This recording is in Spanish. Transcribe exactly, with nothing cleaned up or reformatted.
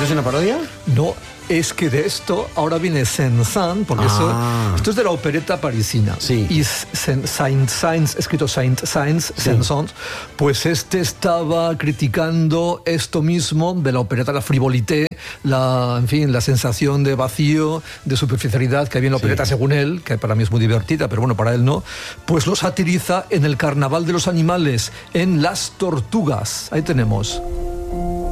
es una parodia? No, es que de esto ahora viene Saint-Saëns, porque Ah. eso, esto es de la opereta parisina. Sí. Y Saint-Saëns, escrito Saint-Saëns, Sí. Saint-Saëns, pues este estaba criticando esto mismo de la opereta, la frivolité, la, en fin, la sensación de vacío, de superficialidad que había en la opereta, Sí. según él, que para mí es muy divertida, pero bueno, para él no, pues lo satiriza en el Carnaval de los Animales, en Las Tortugas. Ahí tenemos.